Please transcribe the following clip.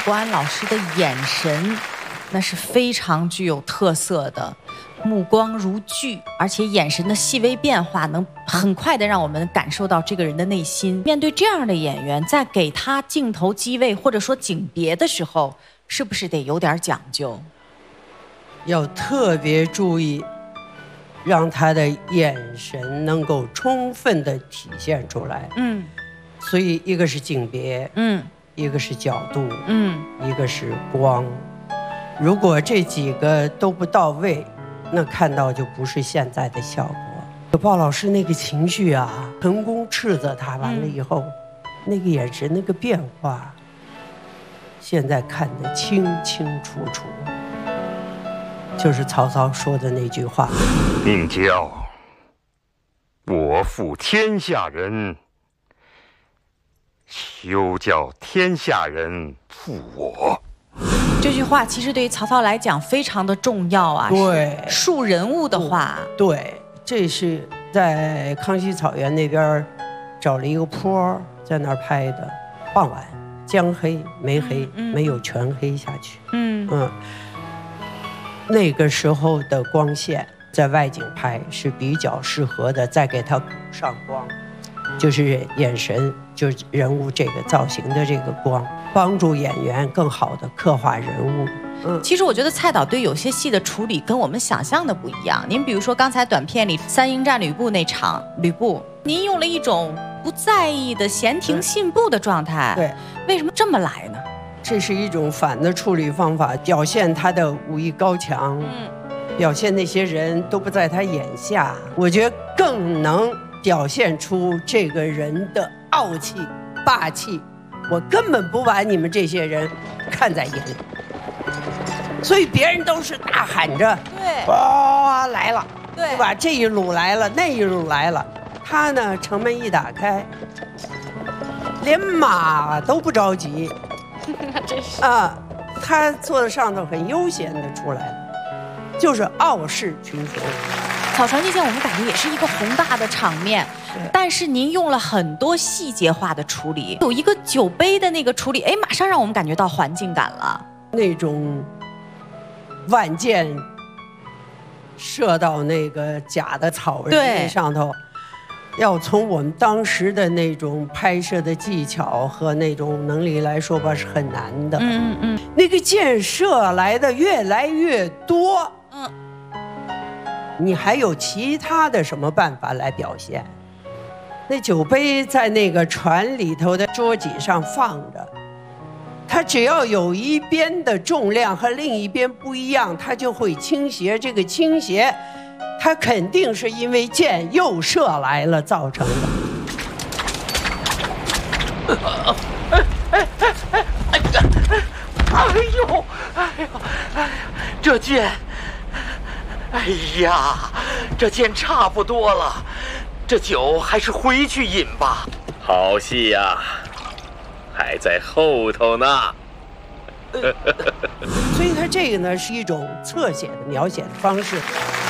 国安老师的眼神，那是非常具有特色的，目光如炬，而且眼神的细微变化能很快的让我们感受到这个人的内心。面对这样的演员，在给他镜头机位或者说景别的时候，是不是得有点讲究？ 要特别注意，让他的眼神能够充分的体现出来。所以一个是景别，一个是角度，一个是光。如果这几个都不到位，那看到就不是现在的效果。鲍老师那个情绪啊，成功斥责他完了以后，那个眼神那个变化，现在看得清清楚楚。就是曹操说的那句话：“ 宁教我负天下人，休教天下人负我。” 这句话其实对于曹操来讲非常的重要啊， 对， 树人物的话， 对，这是在康熙草原那边找了一个坡，在那儿拍的，傍晚，将黑没黑，没有全黑下去，那个时候的光线在外景拍是比较适合的，再给它补上光，就是眼神，就是人物这个造型的这个光，帮助演员更好的刻画人物。 其实我觉得蔡导对有些戏的处理跟我们想象的不一样。您比如说刚才短片里三英战吕布那场，吕布，您用了一种不在意的闲庭信步的状态， 对， 为什么这么来呢？ 这是一种反的处理方法，表现他的武艺高强，表现那些人都不在他眼下，我觉得更能表现出这个人的傲气、霸气。我根本不把你们这些人看在眼里，所以别人都是大喊着， 对， 哇来了， 对吧？这一路来了，那一路来了，他呢，城门一打开，连马都不着急。 真是他坐在上头很悠闲的出来了，就是傲视群雄。 草船借箭我们感觉也是一个宏大的场面，但是您用了很多细节化的处理，有一个酒杯的那个处理，哎，马上让我们感觉到环境感了。 那种万箭射到那个假的草人上头，要从我们当时的那种拍摄的技巧和那种能力来说吧，是很难的。那个箭射来的越来越多，你还有其他的什么办法来表现？那酒杯在那个船里头的桌脊上放着，它只要有一边的重量和另一边不一样，它就会倾斜。这个倾斜，它肯定是因为箭又射来了造成的。 这箭，哎呀，这箭差不多了，这酒还是回去饮吧。 好戏呀，还在后头呢。 所以它这个呢是一种侧写的描写的方式。